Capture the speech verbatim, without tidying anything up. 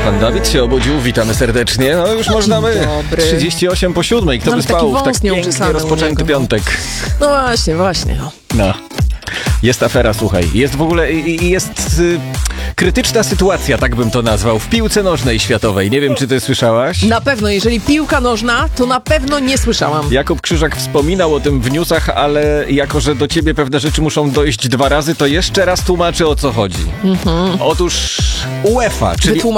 Pan Dawid się obudził, witamy serdecznie. No już można my. dobry. trzydzieści osiem po siódmej. Kto Mam by spał taki w wąs tak pięknie nieuczesany u rozpoczęty niego. piątek? No właśnie, właśnie. No. No. Jest afera, słuchaj. Jest w ogóle, i- i- jest y, krytyczna sytuacja, tak bym to nazwał, w piłce nożnej światowej. Nie wiem, czy ty słyszałaś? Na pewno, jeżeli piłka nożna, to na pewno nie słyszałam. Jakub Krzyżak wspominał o tym w newsach, ale jako, że do ciebie pewne rzeczy muszą dojść dwa razy, to jeszcze raz tłumaczę, o co chodzi. Otóż UEFA, czyli Wytłumacz.